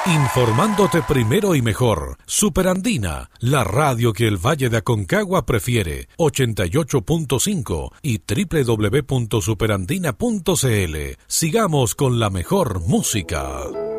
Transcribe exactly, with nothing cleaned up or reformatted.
Informándote primero y mejor. Superandina, la radio que el Valle de Aconcagua prefiere. ochenta y ocho punto cinco y doble u doble u doble u punto superandina punto c l. Sigamos con la mejor música.